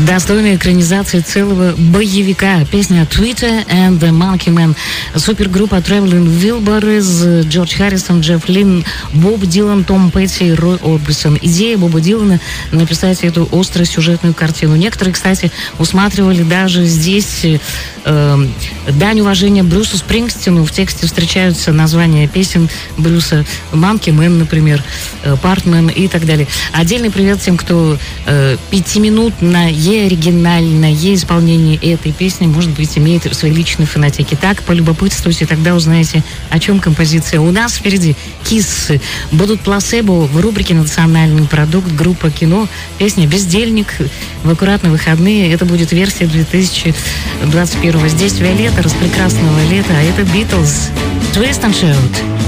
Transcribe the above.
Достойная экранизация целого боевика. Песня «Twitter and the Monkey Man». Супергруппа Traveling Wilburys, Джордж Харрисон, Джефф Линн, Боб Дилан, Том Петти, Рой Орбисон. Идея Боба Дилана написать эту остросюжетную картину. Некоторые, кстати, усматривали даже здесь дань уважения Брюсу Спрингстину. В тексте встречаются названия песен Брюса: «Monkey Man», например, «Partman» и так далее. Отдельный привет тем, кто пятиминутное оригинальное исполнение этой песни, может быть, имеет в своей личной фанатике. Так, полюбопытствуйте, тогда узнаете, о чем композиция. У нас впереди Kiss. Будут плацебо в рубрике «Национальный продукт», группа «Кино». Песня «Бездельник» в аккуратные выходные. Это будет версия 2021. Здесь Виолетта, распрекрасного лета, а это Beatles. Twist and Shout.